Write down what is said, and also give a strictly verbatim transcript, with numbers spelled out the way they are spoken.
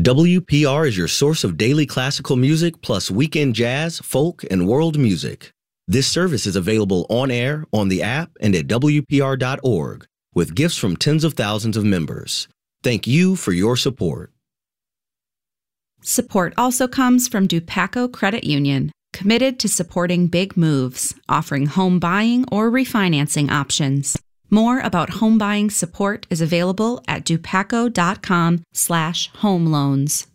W P R is your source of daily classical music plus weekend jazz, folk, and world music. This service is available on air, on the app, and at W P R dot org, with gifts from tens of thousands of members. Thank you for your support. Support also comes from Dupaco Credit Union, committed to supporting big moves, offering home buying or refinancing options. More about home buying support is available at dupaco dot com slash home loans.